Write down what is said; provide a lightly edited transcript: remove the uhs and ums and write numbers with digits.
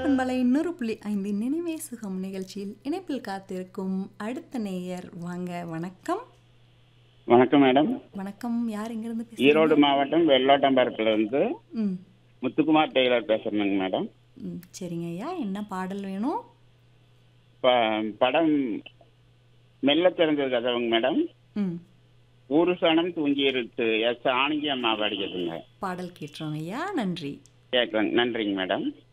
பண்பலை 100.5 நினைவே சுகம் நிகழ்ச்சியில் இணைப்பில் காத்திருக்கும் அடுத்த நேயர் வாங்க. வணக்கம். வணக்கம் மேடம். வணக்கம். யார் எங்கிருந்து ஈரோடு பேசுறீங்க? மாவட்டம் வெள்ளோட்டம்பரப்புல இருந்து ம் முத்துக்குமார் டெய்லர் பேசுறேங்க மேடம். சரிங்க ஐயா, என்ன பாடல் வேணும்? படம் மெல்ல திறந்தது கதவுங்க மேடம். ம் ஊரு சனம் தூங்கி இருட்டு எஸ் ஆனங்கி அம்மா படிக்கிறதுங்க. பாடல் கேட்டுறோம் ஐயா. நன்றி. கேட்குறேங்க. நன்றிங்க மேடம்.